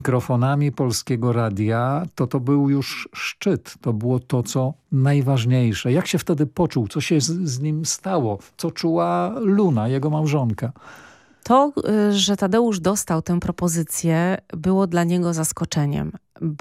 mikrofonami Polskiego Radia, to był już szczyt. To było to, co najważniejsze. Jak się wtedy poczuł? Co się z nim stało? Co czuła Luna, jego małżonka? To, że Tadeusz dostał tę propozycję, było dla niego zaskoczeniem,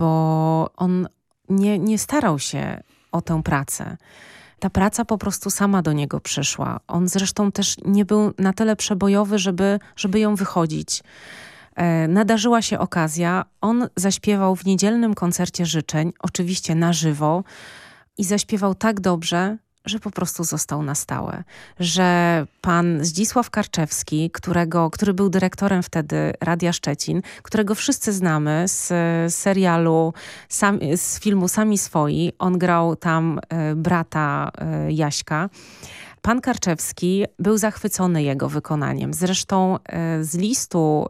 bo on nie starał się o tę pracę. Ta praca po prostu sama do niego przyszła. On zresztą też nie był na tyle przebojowy, żeby ją wychodzić. Nadarzyła się okazja. On zaśpiewał w niedzielnym koncercie życzeń, oczywiście na żywo, i zaśpiewał tak dobrze, że po prostu został na stałe. Że pan Zdzisław Karczewski, który był dyrektorem wtedy Radia Szczecin, którego wszyscy znamy z serialu, z filmu Sami Swoi, on grał tam brata Jaśka. Pan Karczewski był zachwycony jego wykonaniem. Zresztą z listu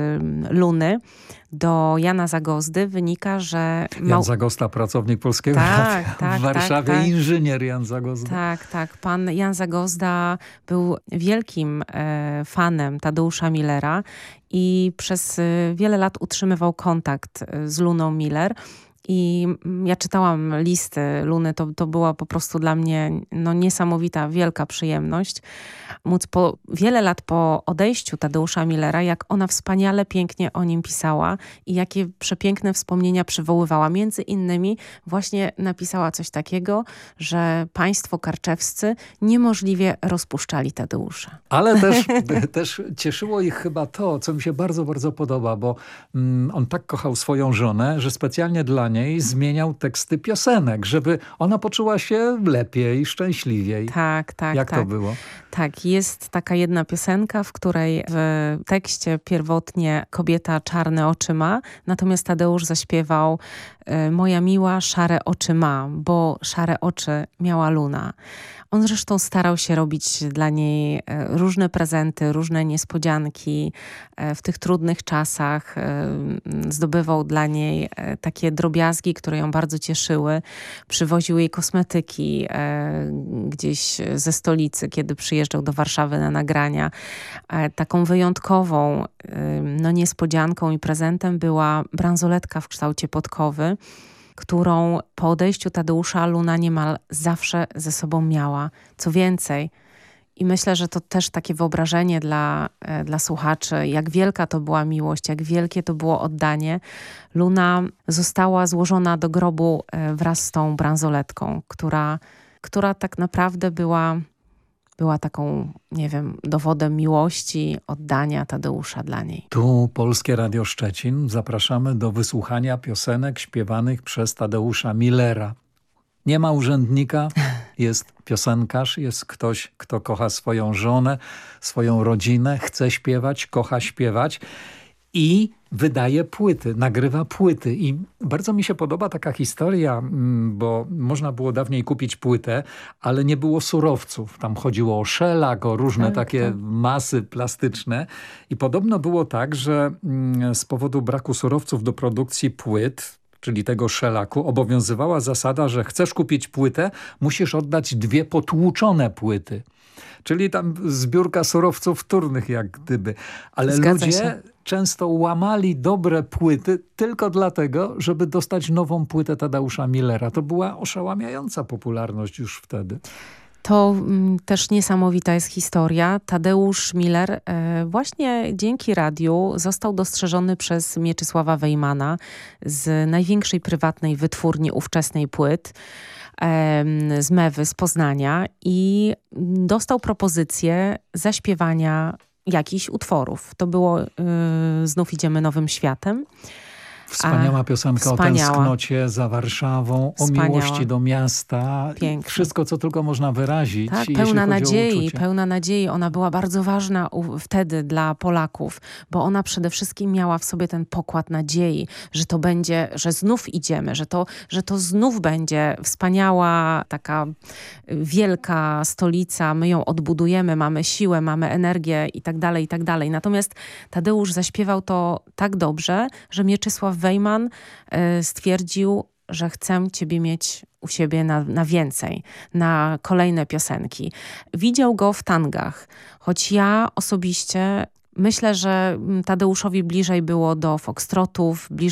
Luny do Jana Zagozdy wynika, że... Jan Zagozda, pracownik Polskiego Radia w Warszawie, tak. Inżynier Jan Zagozda. Tak. Pan Jan Zagozda był wielkim fanem Tadeusza Millera i przez wiele lat utrzymywał kontakt z Luną Miller. I ja czytałam listy Luny, to była po prostu dla mnie niesamowita, wielka przyjemność móc wiele lat po odejściu Tadeusza Millera, jak ona wspaniale, pięknie o nim pisała i jakie przepiękne wspomnienia przywoływała. Między innymi właśnie napisała coś takiego, że państwo karczewscy niemożliwie rozpuszczali Tadeusza. Ale też cieszyło ich chyba to, co mi się bardzo, bardzo podoba, bo on tak kochał swoją żonę, że specjalnie dla niej zmieniał teksty piosenek, żeby ona poczuła się lepiej, szczęśliwiej. Tak. Jak to było? Tak, jest taka jedna piosenka, w której w tekście pierwotnie kobieta czarne oczy ma, natomiast Tadeusz zaśpiewał moja miła szare oczy ma, bo szare oczy miała Luna. On zresztą starał się robić dla niej różne prezenty, różne niespodzianki w tych trudnych czasach. Zdobywał dla niej takie drobiazgi, które ją bardzo cieszyły. Przywoził jej kosmetyki gdzieś ze stolicy, kiedy przyjeżdżał do Warszawy na nagrania. Taką wyjątkową niespodzianką i prezentem była bransoletka w kształcie podkowy, którą po odejściu Tadeusza Luna niemal zawsze ze sobą miała. Co więcej, i myślę, że to też takie wyobrażenie dla słuchaczy, jak wielka to była miłość, jak wielkie to było oddanie. Luna została złożona do grobu wraz z tą bransoletką, która tak naprawdę była taką, nie wiem, dowodem miłości, oddania Tadeusza dla niej. Tu Polskie Radio Szczecin. Zapraszamy do wysłuchania piosenek śpiewanych przez Tadeusza Millera. Nie ma urzędnika, jest piosenkarz, jest ktoś, kto kocha swoją żonę, swoją rodzinę, chce śpiewać, kocha śpiewać i wydaje płyty, nagrywa płyty. I bardzo mi się podoba taka historia, bo można było dawniej kupić płytę, ale nie było surowców. Tam chodziło o szelak, o różne takie masy plastyczne. I podobno było tak, że z powodu braku surowców do produkcji płyt, czyli tego szelaku, obowiązywała zasada, że chcesz kupić płytę, musisz oddać 2 potłuczone płyty. Czyli tam zbiórka surowców wtórnych jak gdyby. Ale ludzie często łamali dobre płyty tylko dlatego, żeby dostać nową płytę Tadeusza Millera. To była oszałamiająca popularność już wtedy. To też niesamowita jest historia. Tadeusz Miller właśnie dzięki radiu został dostrzeżony przez Mieczysława Wejmana z największej prywatnej wytwórni ówczesnej płyt, z Mewy, z Poznania, i dostał propozycję zaśpiewania jakichś utworów. To było Znów idziemy nowym światem. Wspaniała piosenka o tęsknocie za Warszawą, o miłości do miasta. Pięknie. Wszystko, co tylko można wyrazić. Tak, pełna nadziei. Ona była bardzo ważna wtedy dla Polaków, bo ona przede wszystkim miała w sobie ten pokład nadziei, że to będzie, że znów idziemy, że to znów będzie wspaniała, taka wielka stolica, my ją odbudujemy, mamy siłę, mamy energię i tak dalej, i tak dalej. Natomiast Tadeusz zaśpiewał to tak dobrze, że Mieczysław Wejman stwierdził, że chcę ciebie mieć u siebie na więcej, na kolejne piosenki. Widział go w tangach, choć ja osobiście Myślę, że Tadeuszowi bliżej było do foxtrotów,